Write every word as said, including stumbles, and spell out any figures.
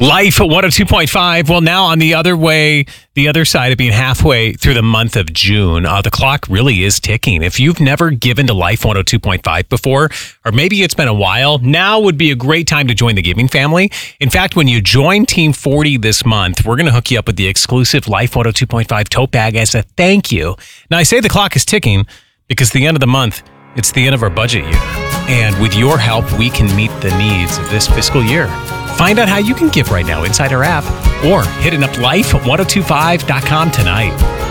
Life at one oh two point five. Well, now on the other way, the other side of being halfway through the month of June, uh, the clock really is ticking. If you've never given to Life one oh two point five before, or maybe it's been a while, now would be a great time to join the giving family. In fact, when you join Team forty this month, we're going to hook you up with the exclusive Life one oh two point five tote bag as a thank you. Now, I say the clock is ticking because the end of the month, it's the end of our budget year. And with your help, we can meet the needs of this fiscal year. Find out how you can give right now inside our app or hitting up life one oh two five dot com tonight.